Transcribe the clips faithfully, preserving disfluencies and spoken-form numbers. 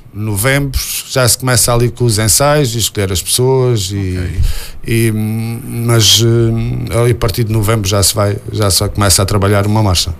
novembro, já se começa ali com os ensaios e escolher as pessoas e, okay. e, mas ali a partir de novembro já se vai, já se começa a trabalhar uma marcha.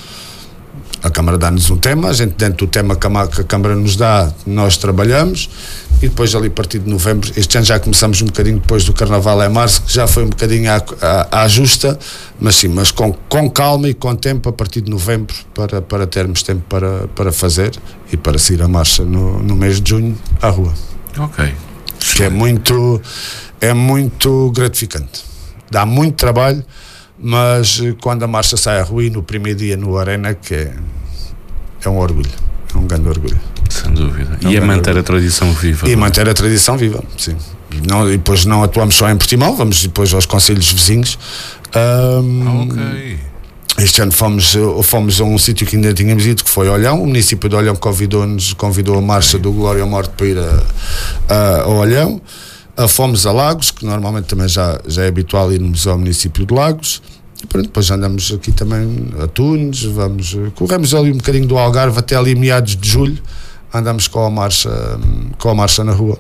A Câmara dá-nos um tema, a gente dentro do tema que a Câmara nos dá, nós trabalhamos e depois ali a partir de novembro, este ano já começamos um bocadinho depois do Carnaval em março, que já foi um bocadinho à, à, à justa, mas sim, mas com, com calma e com tempo a partir de novembro para, para termos tempo para, para fazer e para seguir a marcha no, no mês de junho à rua. Ok. Que é muito, é muito gratificante, dá muito trabalho, mas quando a marcha sai à rua e no primeiro dia no Arena, que é, é um orgulho, é um grande orgulho. Sem dúvida. É um e a manter orgulho. a tradição viva. E a manter a tradição viva, sim. E, não, e depois não atuamos só em Portimão, vamos depois aos concelhos vizinhos. Um, ok. Este ano fomos, fomos a um sítio que ainda tínhamos ido, que foi Olhão. O município de Olhão convidou-nos, convidou a marcha do Glória à Morte para ir a, a, a Olhão. Uh, fomos a Lagos, que normalmente também já, já é habitual irmos ao município de Lagos. E pronto, depois andamos aqui também a Tunes, vamos, corremos ali um bocadinho do Algarve até ali meados de julho, andamos com a marcha, com a marcha na rua.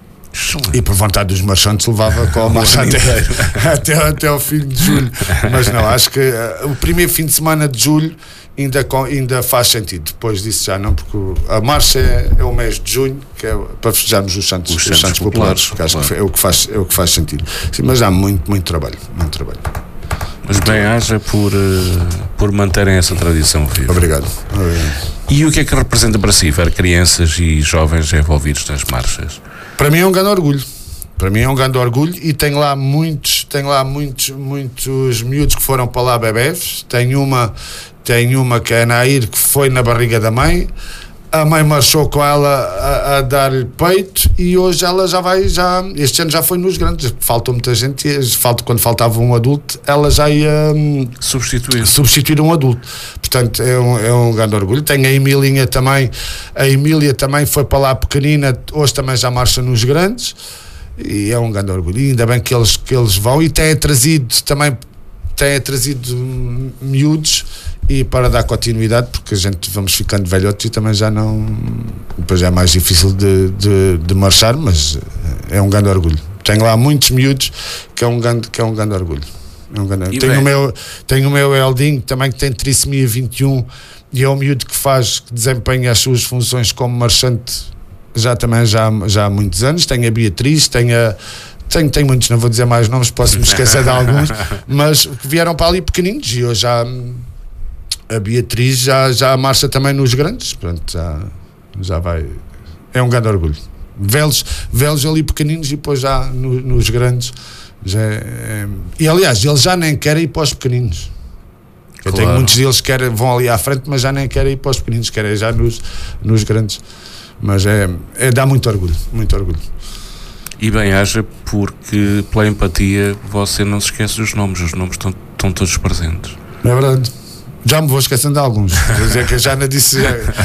E por vontade dos marchantes levava com a marcha até, até, até ao fim de julho. Mas não, acho que uh, o primeiro fim de semana de julho ainda, com, ainda faz sentido. Depois disso já não, porque a marcha é, é o mês de junho, que é para festejarmos os Santos, os os Santos Populares, populares, que acho que é o que faz, é o que faz sentido. Sim, mas há muito, muito trabalho, muito trabalho. Mas bem haja por, uh, por manterem essa tradição viva. Obrigado. Obrigado. E o que é que representa para si ver crianças e jovens envolvidos nas marchas? Para mim é um grande orgulho. Para mim é um grande orgulho e tenho lá muitos, tenho lá muitos, muitos miúdos que foram para lá bebés. Tenho uma, tenho uma que é a Nair, que foi na barriga da mãe. A mãe marchou com ela a, a dar-lhe peito e hoje ela já vai, já, este ano já foi nos grandes. Faltou muita gente, falta, quando faltava um adulto, ela já ia substituir, substituir um adulto. Portanto, é um, é um grande orgulho. Tem a Emília também, a Emília também foi para lá pequenina, hoje também já marcha nos grandes e é um grande orgulho. E ainda bem que eles, que eles vão e têm trazido também, têm trazido miúdos. E para dar continuidade, porque a gente vamos ficando velhotes e também já não. Depois é mais difícil de, de, de marchar, mas é um grande orgulho. Tenho lá muitos miúdos que é um grande, que é um grande orgulho. É um grande... Tenho, o meu, tenho o meu Eldinho também, que tem trissomia vinte e um e é um miúdo que faz, que desempenha as suas funções como marchante já também já, já há muitos anos. Tenho a Beatriz, tenho a. Tenho, tenho muitos, não vou dizer mais nomes, posso me esquecer de alguns, mas que vieram para ali pequeninos e hoje já. A Beatriz já, já marcha também nos grandes, pronto, já, já vai. É um grande orgulho. Vê-los, vê-los ali pequeninos e depois já no, nos grandes. Já é, é... E aliás, eles já nem querem ir para os pequeninos. Eu claro. tenho muitos deles que querem, vão ali à frente, mas já nem querem ir para os pequeninos, querem já nos, nos grandes. Mas é, é, dá muito orgulho, muito orgulho. E bem haja, porque pela empatia você não se esquece dos nomes, os nomes estão, estão todos presentes. É verdade. Já me vou esquecendo de alguns. Quer dizer que eu já não disse.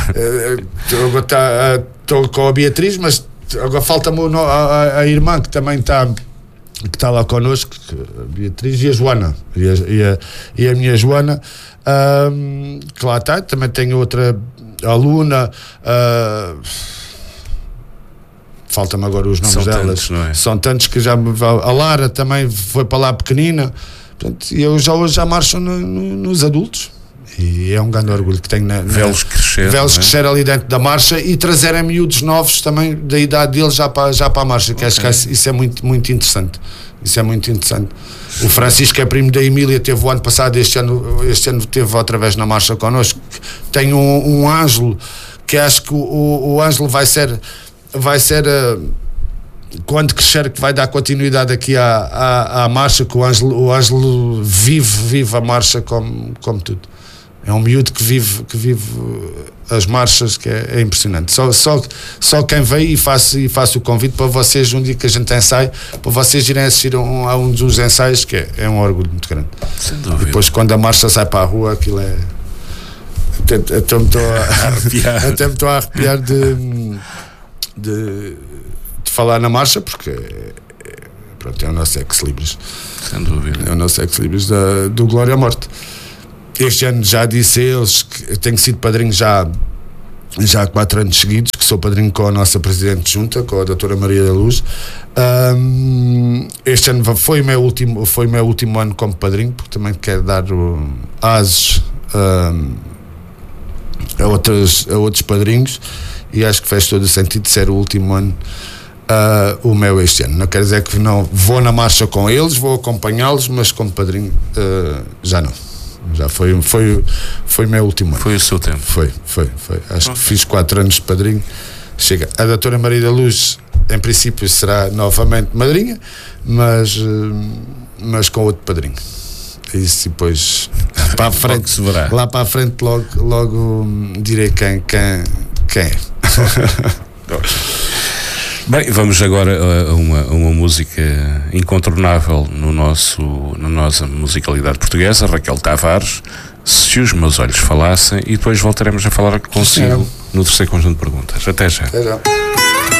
Estou com a Beatriz, mas agora falta-me a, a, a irmã que também está que está lá connosco, a Beatriz e a Joana. E a, e a, e a minha Joana, um, que lá está. Também tenho outra aluna. Uh, falta-me agora os nomes São delas. Tantos, não é? São tantos que já me. A Lara também foi para lá pequenina. Portanto, e eu já hoje já marcho no, no, nos adultos. E é um grande orgulho que tenho na, na, vê-los crescer, vê-los é? crescer ali dentro da marcha e trazerem miúdos novos também da idade deles já para, já para a marcha, que okay. acho que isso é muito, muito interessante. Isso é muito interessante. O Francisco, que é primo da Emília, teve o ano passado, este ano, este ano teve outra vez na marcha connosco. Tem um, um Ângelo, que acho que o, o, o Ângelo vai ser, vai ser uh, quando crescer, que vai dar continuidade aqui à, à, à marcha, que o Ângelo, o Ângelo vive, vive a marcha como, como tudo. É um miúdo que vive, que vive as marchas, que é, é impressionante. Só, só, só quem veio e faço, e faço o convite para vocês, um dia que a gente ensaie, para vocês irem assistir a um, a um dos ensaios, que é, é um orgulho muito grande. Sem dúvida. Depois, quando a marcha sai para a rua, aquilo é. Até, até me estou a, até me estou a arrepiar de, de, de falar na marcha, porque é, pronto, é o nosso ex-libris. Sem dúvida. É o nosso ex-libris da, do Glória à Morte. Este ano já disse a eles que eu tenho sido padrinho já, já há quatro anos seguidos, que sou padrinho com a nossa Presidente Junta, com a doutora Maria da Luz. Um, este ano foi o meu último, foi o meu último ano como padrinho, porque também quero dar o, ases um, a, outros, a outros padrinhos, e acho que faz todo o sentido de ser o último ano uh, o meu este ano. Não quer dizer que não vou na marcha com eles, vou acompanhá-los, mas como padrinho uh, já não. Já foi, foi, foi o meu último ano. Foi o seu tempo. Foi, foi, foi. Acho okay. que fiz quatro anos de padrinho. Chega. A doutora Maria da Luz, em princípio, será novamente madrinha, mas, mas com outro padrinho. Isso depois, para a frente, se verá. Lá para a frente, logo, logo direi quem, quem, quem é. Bem, vamos agora a uma, a uma música incontornável no nosso, na nossa musicalidade portuguesa, Raquel Tavares, Se os Meus Olhos Falassem, e depois voltaremos a falar consigo no terceiro conjunto de perguntas. Até já. Até já.